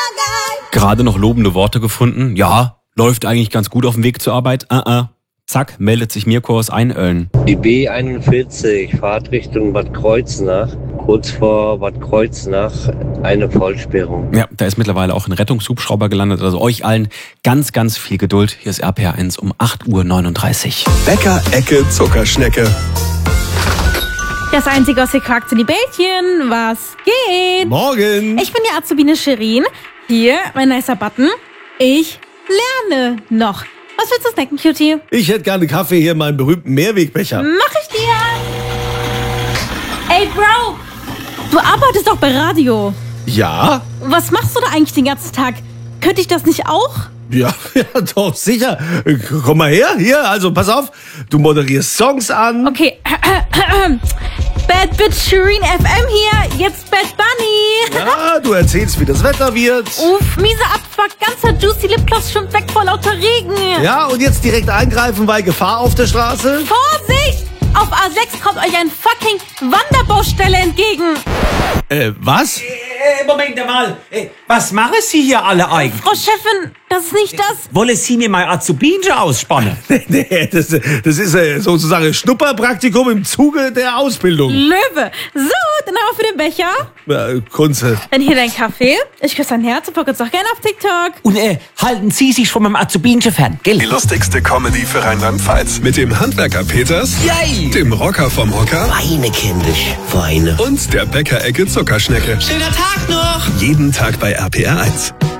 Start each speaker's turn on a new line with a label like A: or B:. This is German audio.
A: Gerade noch lobende Worte gefunden. Ja, läuft eigentlich ganz gut auf dem Weg zur Arbeit. Zack, meldet sich Mirko aus Einölln.
B: Die B41, Fahrtrichtung Bad Kreuznach. Kurz vor Bad Kreuznach eine Vollsperrung.
A: Ja, da ist mittlerweile auch ein Rettungshubschrauber gelandet. Also euch allen ganz, ganz viel Geduld. Hier ist RPR1 um 8:39 Uhr.
C: Bäcker Ecke Zuckerschnecke.
D: Das Einzige, was hier quakt, sind die Bällchen. Was geht?
C: Morgen.
D: Ich bin die Azubine Shirin. Hier, mein nicer Button. Ich lerne noch. Was willst du snacken, Cutie?
C: Ich hätte gerne Kaffee hier in meinem berühmten Mehrwegbecher.
D: Mach ich dir. Ey, Bro. Du arbeitest doch bei Radio.
C: Ja?
D: Was machst du da eigentlich den ganzen Tag? Könnte ich das nicht auch?
C: Ja, doch, sicher. Komm mal her, hier, also pass auf. Du moderierst Songs an.
D: Okay. Bad Bitch Shirin FM hier. Jetzt Bad Bunny.
C: Ja, du erzählst, wie das Wetter wird.
D: Uff, miese Abfuck. Ganzer Juicy Lipgloss schwimmt weg vor lauter Regen.
C: Ja, und jetzt direkt eingreifen, weil Gefahr auf der Straße.
D: Vorsicht! Auf A6 kommt euch ein fucking Wanderbaustelle entgegen.
C: Was?
E: Moment mal. Was machen Sie hier alle eigentlich?
D: Frau Chefin, das ist nicht das.
E: Wollen Sie mir mal Azubine ausspannen?
C: Nee, das ist sozusagen Schnupperpraktikum im Zuge der Ausbildung.
D: Löwe. So, dann aber für den Becher.
C: Kunze.
D: Dann hier dein Kaffee. Ich küsse dein Herz und folge uns auch gerne auf TikTok.
E: Und halten Sie sich von meinem Azubinchen fern, gell?
C: Die lustigste Comedy für Rheinland-Pfalz. Mit dem Handwerker Peters,
E: Yay!
C: dem Rocker vom Hocker
F: Weine, kindisch, Weine.
C: und der Bäcker-Ecke Zuckerschnecke.
F: Schöner Tag noch!
C: Jeden Tag bei RPR1.